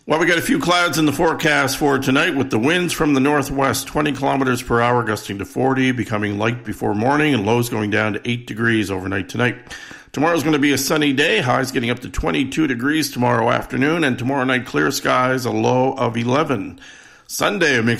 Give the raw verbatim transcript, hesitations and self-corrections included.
Well, we got a few clouds in the forecast for tonight with the winds from the northwest, twenty kilometers per hour, gusting to forty, becoming light before morning, and lows going down to eight degrees overnight tonight. Tomorrow's going to be a sunny day, highs getting up to twenty-two degrees tomorrow afternoon, and tomorrow night clear skies, a low of eleven. Sunday, a mix